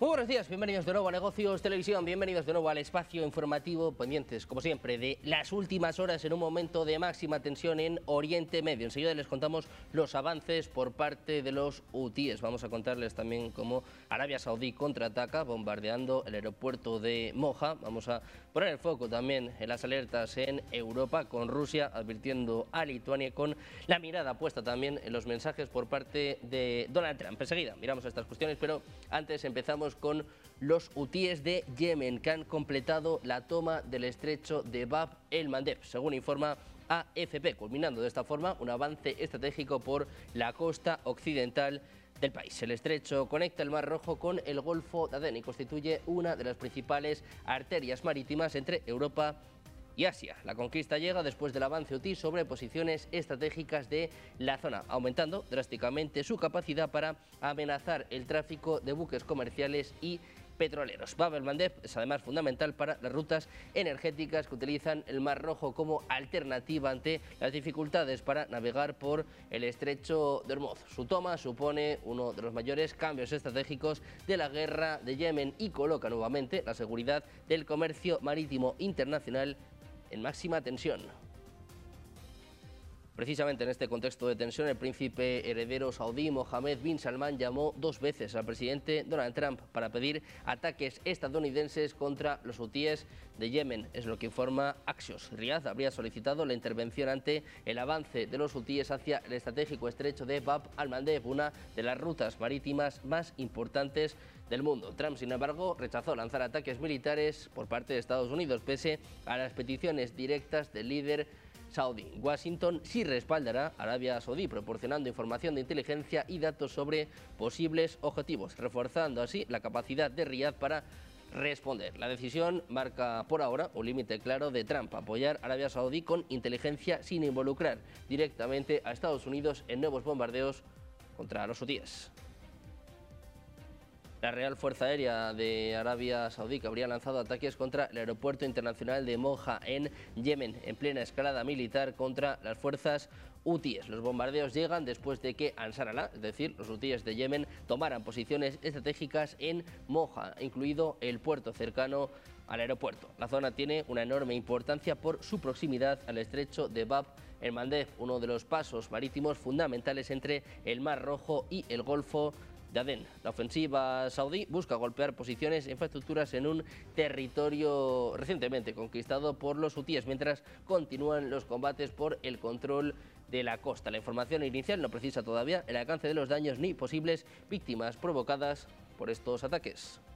Muy buenos días, bienvenidos de nuevo a Negocios Televisión, bienvenidos de nuevo al espacio informativo, pendientes, como siempre, de las últimas horas en un momento de máxima tensión en Oriente Medio. Enseguida les contamos los avances por parte de los hutíes. Vamos a contarles también cómo Arabia Saudí contraataca bombardeando el aeropuerto de Moja. Vamos a poner el foco también en las alertas en Europa, con Rusia advirtiendo a Lituania, con la mirada puesta también en los mensajes por parte de Donald Trump. Enseguida miramos estas cuestiones, pero antes empezamos con los hutíes de Yemen, que han completado la toma del estrecho de Bab el-Mandeb, según informa AFP, culminando de esta forma un avance estratégico por la costa occidental del país. El estrecho conecta el Mar Rojo con el Golfo de Adén y constituye una de las principales arterias marítimas entre Europa y Asia. La conquista llega después del avance hutí sobre posiciones estratégicas de la zona, aumentando drásticamente su capacidad para amenazar el tráfico de buques comerciales y petroleros. Bab el-Mandeb es además fundamental para las rutas energéticas que utilizan el Mar Rojo como alternativa ante las dificultades para navegar por el estrecho de Hormuz. Su toma supone uno de los mayores cambios estratégicos de la guerra de Yemen y coloca nuevamente la seguridad del comercio marítimo internacional en máxima tensión. Precisamente en este contexto de tensión, el príncipe heredero saudí Mohammed bin Salman llamó 2 veces al presidente Donald Trump para pedir ataques estadounidenses contra los hutíes de Yemen. Es lo que informa Axios. Riad habría solicitado la intervención ante el avance de los hutíes hacia el estratégico estrecho de Bab al-Mandeb, una de las rutas marítimas más importantes del mundo. Trump, sin embargo, rechazó lanzar ataques militares por parte de Estados Unidos, pese a las peticiones directas del líder saudí. Washington sí respaldará a Arabia Saudí, proporcionando información de inteligencia y datos sobre posibles objetivos, reforzando así la capacidad de Riad para responder. La decisión marca por ahora un límite claro de Trump: apoyar a Arabia Saudí con inteligencia sin involucrar directamente a Estados Unidos en nuevos bombardeos contra los hutíes. La Real Fuerza Aérea de Arabia Saudí, que habría lanzado ataques contra el aeropuerto internacional de Moja en Yemen, en plena escalada militar contra las fuerzas hutíes. Los bombardeos llegan después de que Ansar Allah, es decir, los hutíes de Yemen, tomaran posiciones estratégicas en Moja, incluido el puerto cercano al aeropuerto. La zona tiene una enorme importancia por su proximidad al estrecho de Bab el-Mandeb, uno de los pasos marítimos fundamentales entre el Mar Rojo y el Golfo de Adén. La ofensiva saudí busca golpear posiciones e infraestructuras en un territorio recientemente conquistado por los hutíes, mientras continúan los combates por el control de la costa. La información inicial no precisa todavía el alcance de los daños ni posibles víctimas provocadas por estos ataques.